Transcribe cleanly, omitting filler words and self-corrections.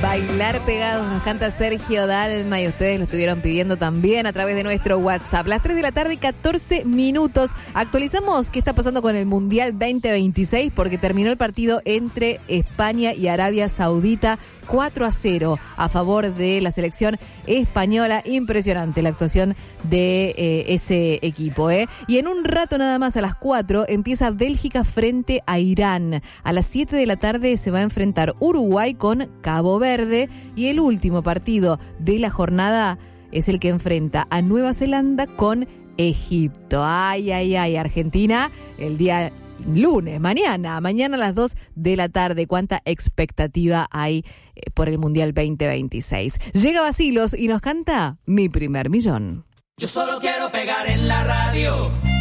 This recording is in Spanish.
Bailar pegados, nos canta Sergio Dalma y ustedes lo estuvieron pidiendo también a través de nuestro WhatsApp. Las 3 de la tarde, 14 minutos. Actualizamos qué está pasando con el Mundial 2026 porque terminó el partido entre España y Arabia Saudita 4-0 a favor de la selección española. Impresionante la actuación de ese equipo. Y en un rato nada más, a las 4, empieza Bélgica frente a Irán. A las 7 de la tarde se va a enfrentar Uruguay con Cabo Verde y el último partido de la jornada es el que enfrenta a Nueva Zelanda con Egipto. Ay, Argentina el día lunes, mañana a las 2 de la tarde. Cuánta expectativa hay por el Mundial 2026. Llega Bacilos y nos canta Mi Primer Millón. Yo solo quiero pegar en la radio.